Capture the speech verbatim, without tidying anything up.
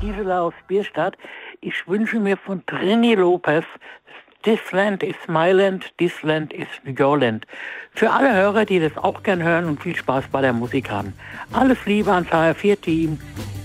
Gisela aus Bierstadt. Ich wünsche mir von Trini Lopez This Land is my land, this land is your land. Für alle Hörer, die das auch gern hören und viel Spaß bei der Musik haben. Alles Liebe ans H R vier Team.